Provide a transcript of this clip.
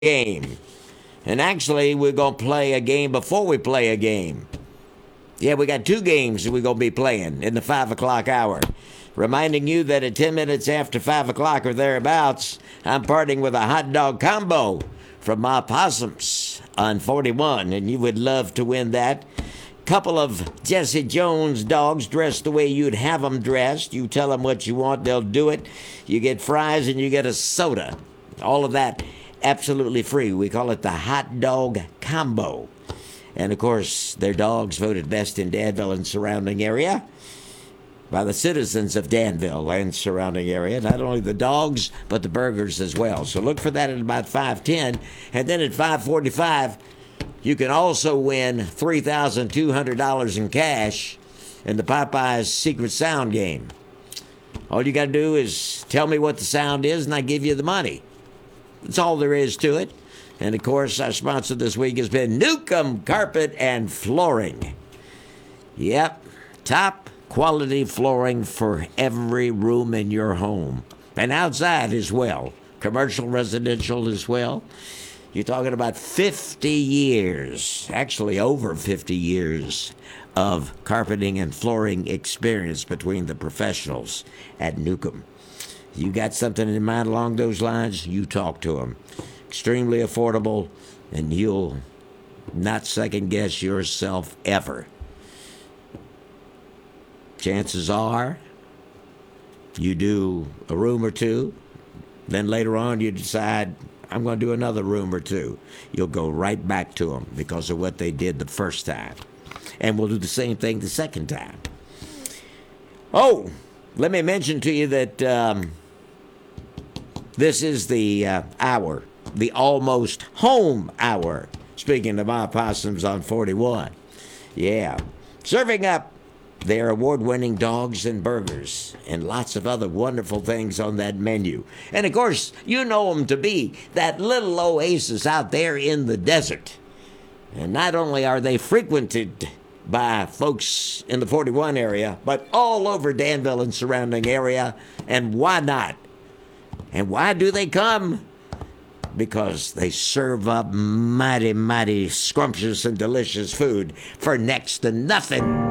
game. And actually, we're going to play a game before we play a game. Yeah, we got two games that we're going to be playing in the 5 o'clock hour. Reminding you that at 10 minutes after 5 o'clock or thereabouts, I'm partying with a hot dog combo from my Possums on 41, and you would love to win that. Couple of Jesse Jones dogs dressed the way you'd have them dressed. You tell them what you want, they'll do it. You get fries and you get a soda. All of that absolutely free. We call it the hot dog combo. And of course, their dogs voted best in Danville and surrounding area by the citizens of Danville and surrounding area. Not only the dogs, but the burgers as well. So look for that at about 5:10. And then at 5:45, you can also win $3,200 in cash in the Popeyes Secret Sound game. All you got to do is tell me what the sound is, and I give you the money. That's all there is to it. And, of course, our sponsor this week has been Newcomb Carpet and Flooring. Yep, top quality flooring for every room in your home. And outside as well. Commercial, residential as well. You're talking about 50 years, actually over 50 years of carpeting and flooring experience between the professionals at Newcomb. You got something in mind along those lines, you talk to them. Extremely affordable, and you'll not second guess yourself ever. Chances are you do a room or two, then later on you decide, I'm going to do another room or two. You'll go right back to them because of what they did the first time. And we'll do the same thing the second time. Oh, let me mention to you that this is the hour, the almost home hour. Speaking of my Possums on 41. Yeah. Serving up their award-winning dogs and burgers and lots of other wonderful things on that menu. And, of course, you know them to be that little oasis out there in the desert. And not only are they frequented by folks in the 41 area, but all over Danville and surrounding area. And why not? And why do they come? Because they serve up mighty, mighty scrumptious and delicious food for next to nothing.